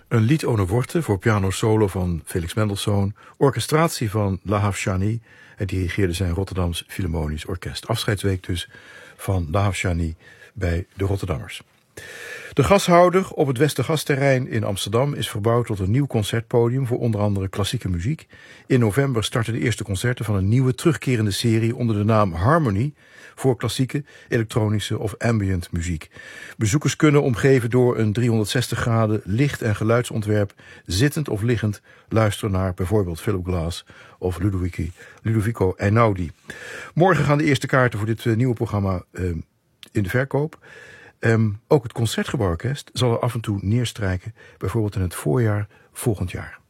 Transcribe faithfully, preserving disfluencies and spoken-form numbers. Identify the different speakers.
Speaker 1: Een lied ohne worte voor piano solo van Felix Mendelssohn, orchestratie van Lahav Shani. Hij dirigeerde zijn Rotterdams Philharmonisch Orkest. Afscheidsweek dus van Lahav Shani bij de Rotterdammers. De Gashouder op het Westergasterrein in Amsterdam is verbouwd tot een nieuw concertpodium voor onder andere klassieke muziek. In november starten de eerste concerten van een nieuwe terugkerende serie onder de naam Harmony voor klassieke, elektronische of ambient muziek. Bezoekers kunnen, omgeven door een driehonderdzestig graden licht- en geluidsontwerp, zittend of liggend luisteren naar bijvoorbeeld Philip Glass of Ludovico, Ludovico Einaudi. Morgen gaan de eerste kaarten voor dit uh, nieuwe programma uh, in de verkoop. Um, ook het Concertgebouworkest zal er af en toe neerstrijken, bijvoorbeeld in het voorjaar volgend jaar.